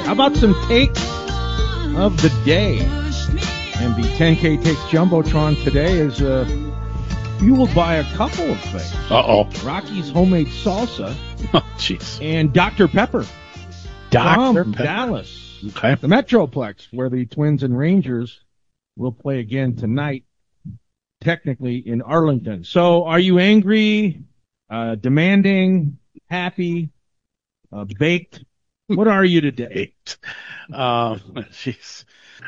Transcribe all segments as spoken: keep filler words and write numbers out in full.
How about some takes of the day? And the ten K Takes Jumbotron today is uh, fueled by a couple of things. Uh-oh. Rocky's Homemade Salsa. Oh, jeez. And Doctor Pepper. Doctor From Pepper. Dallas. Okay. The Metroplex, where the Twins and Rangers will play again tonight, technically in Arlington. So are you angry, uh, demanding, happy, uh, baked? What are you today? Um, jeez.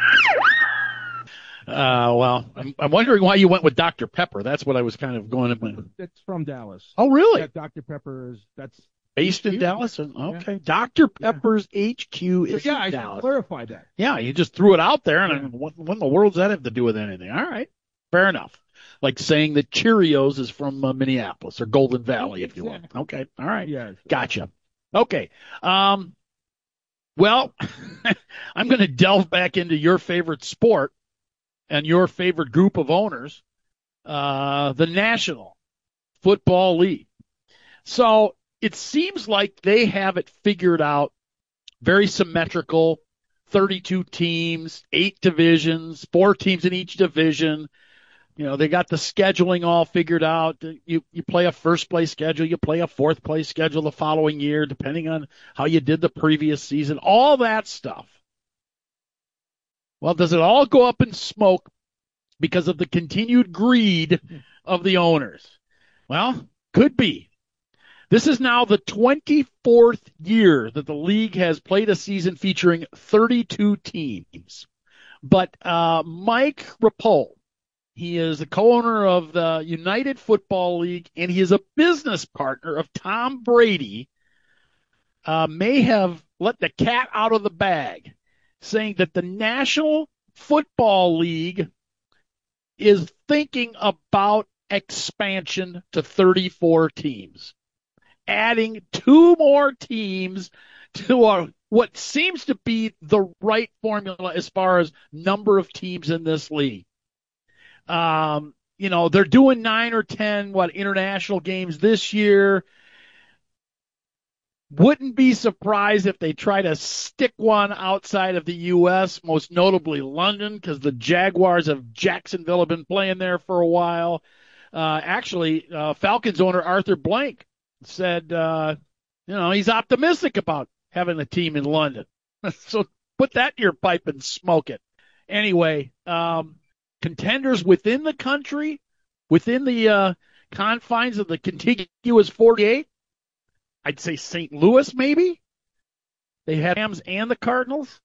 Uh, well, I'm, I'm wondering why you went with Doctor Pepper. That's what I was kind of going to. It's from Dallas. Oh, really? That Doctor Pepper is, that's Based in H Q? Dallas? Okay. Yeah. Doctor Pepper's H Q is yeah, in I Dallas. should clarify that. Yeah, you just threw it out there, and Yeah. I, what, what in the world does that have to do with anything? All right. Fair enough. Like saying that Cheerios is from uh, Minneapolis or Golden Valley, if you want. Okay. All right. Yeah. Gotcha. Okay. Um, well, I'm going to delve back into your favorite sport and your favorite group of owners, uh, the National Football League. So it seems like they have it figured out, very symmetrical, thirty-two teams, eight divisions, four teams in each division. You know, they got the scheduling all figured out. You you play a first place schedule, you play a fourth place schedule the following year, depending on how you did the previous season, all that stuff. Well, does it all go up in smoke because of the continued greed of the owners? Well, could be. This is now the twenty-fourth year that the league has played a season featuring thirty-two teams. But uh, Mike Rapole, he is the co-owner of the United Football League, and he is a business partner of Tom Brady, uh, may have let the cat out of the bag, saying that the National Football League is thinking about expansion to thirty-four teams, adding two more teams to our, what seems to be the right formula as far as number of teams in this league. Um, you know, they're doing nine or ten, what, international games this year. Wouldn't be surprised if they try to stick one outside of the U S, most notably London, because the Jaguars of Jacksonville have been playing there for a while. Uh, actually, uh, Falcons owner Arthur Blank said, uh, you know, he's optimistic about having a team in London. So put that in your pipe and smoke it. Anyway, um, contenders within the country, within the uh, confines of the contiguous forty-eight, I'd say Saint Louis maybe. They had Rams and the Cardinals.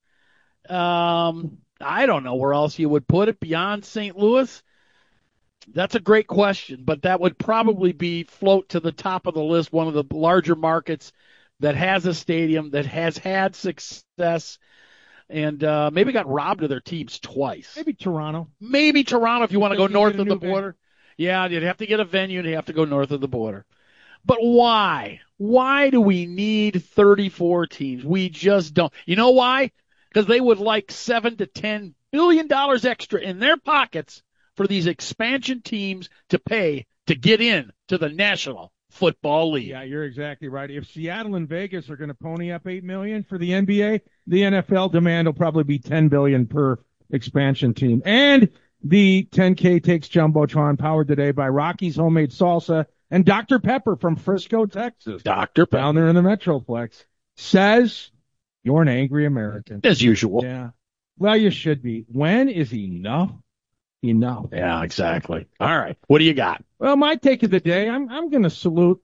Um, I don't know where else you would put it beyond Saint Louis. That's a great question, but that would probably be float to the top of the list, one of the larger markets that has a stadium, that has had success, and uh, maybe got robbed of their teams twice. Maybe Toronto. Maybe Toronto if you want to go If you north get a of the new border. venue. Yeah, you'd have to get a venue and you have to go north of the border. But why? Why do we need thirty-four teams? We just don't. You know why? Because they would like seven to ten billion dollars extra in their pockets for these expansion teams to pay to get in to the National Football League. Yeah, you're exactly right. If Seattle and Vegas are going to pony up eight million dollars for the N B A, the N F L demand will probably be ten billion dollars per expansion team. And the ten K Takes Jumbotron, powered today by Rocky's Homemade Salsa and Doctor Pepper from Frisco, Texas. Doctor Pepper. Down there in the Metroplex. Says you're an angry American. As usual. Yeah. Well, you should be. When is enough? Enough. Yeah, exactly. All right. What do you got? Well, my take of the day, I'm I'm going to salute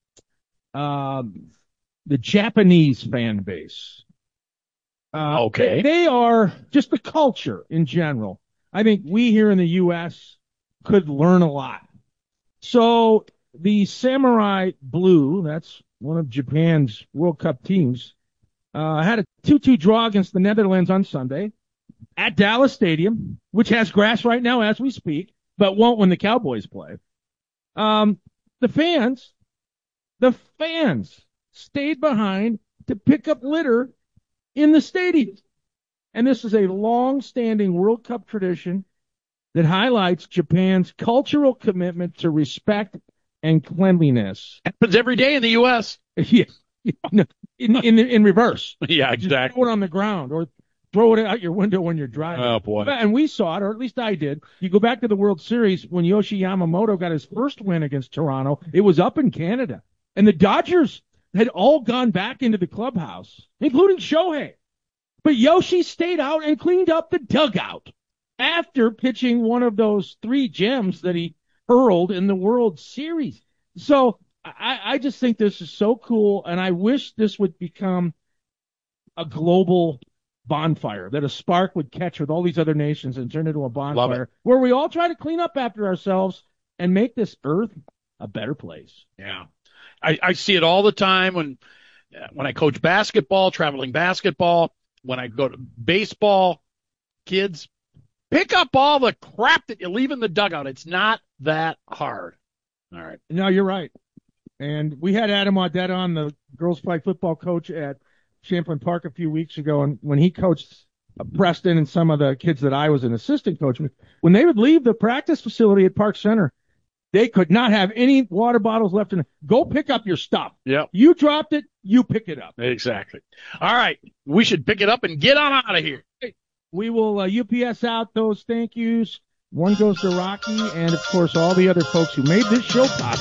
um, the Japanese fan base. Uh, Okay. They, they are just the culture in general. I think we here in the U S could learn a lot. So the Samurai Blue, that's one of Japan's World Cup teams, uh, had a two two draw against the Netherlands on Sunday at Dallas Stadium, which has grass right now as we speak, but won't when the Cowboys play. Um, the fans, the fans stayed behind to pick up litter in the stadium. And this is a long-standing World Cup tradition that highlights Japan's cultural commitment to respect and cleanliness. Happens every day in the U S Yeah. in in in, in reverse. Yeah, Just exactly. throw it on the ground or throw it out your window when you're driving. Oh, boy. And we saw it, or at least I did. You go back to the World Series when Yoshi Yamamoto got his first win against Toronto. It was up in Canada, and the Dodgers had all gone back into the clubhouse, including Shohei. But Yoshi stayed out and cleaned up the dugout after pitching one of those three gems that he hurled in the World Series. So I, I just think this is so cool, and I wish this would become a global bonfire, that a spark would catch with all these other nations and turn into a bonfire where we all try to clean up after ourselves and make this earth a better place. Yeah. I, I see it all the time when when I coach basketball, traveling basketball, when I go to baseball. Kids, pick up all the crap that you leave in the dugout. It's not that hard. All right. No, you're right. And we had Adam Audette on, the girls flag football coach at Champlain Park a few weeks ago, and when he coached Preston and some of the kids that I was an assistant coach with, when they would leave the practice facility at Park Center, they could not have any water bottles left in it. Go pick up your stuff. Yep. You dropped it, you pick it up. Exactly. All right. We should pick it up and get on out of here. We will uh, U P S out those thank yous. One goes to Rocky and, of course, all the other folks who made this show possible.